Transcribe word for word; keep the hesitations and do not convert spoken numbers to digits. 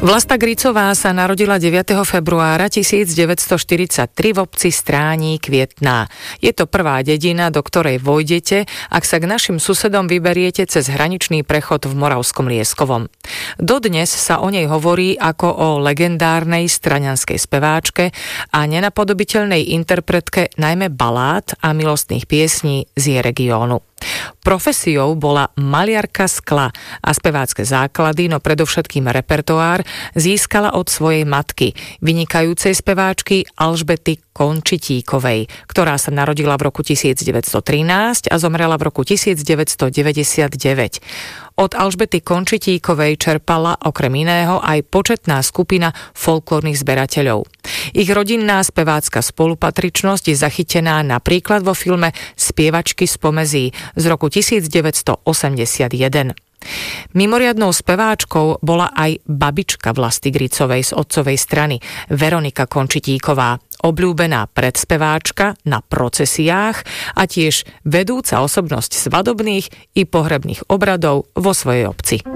Vlasta Gricová sa narodila deviateho februára tisícdeväťstoštyridsaťtri v obci Strání Kvietná. Je to prvá dedina, do ktorej vojdete, ak sa k našim susedom vyberiete cez hraničný prechod v Moravskom Lieskovom. Dodnes sa o nej hovorí ako o legendárnej straňanskej speváčke a nenapodobiteľnej interpretke najmä balád a milostných piesní z jej regiónu. Profesiou bola maliarka skla a spevácke základy, no predovšetkým repertoár získala od svojej matky, vynikajúcej speváčky Alžbety Končitíkovej, ktorá sa narodila v roku tisícdeväťstotrinásť a zomrela v roku tisícdeväťstodeväťdesiatdeväť. Od Alžbety Končitíkovej čerpala okrem iného aj početná skupina folklórnych zberateľov. Ich rodinná spevácka spolupatričnosť je zachytená napríklad vo filme Spievačky z pomezí z roku tisícdeväťstoosemdesiatjeden. Mimoriadnou speváčkou bola aj babička Vlasty Gricovej z otcovej strany, Veronika Končitíková, obľúbená predspeváčka na procesiách a tiež vedúca osobnosť svadobných i pohrebných obradov vo svojej obci.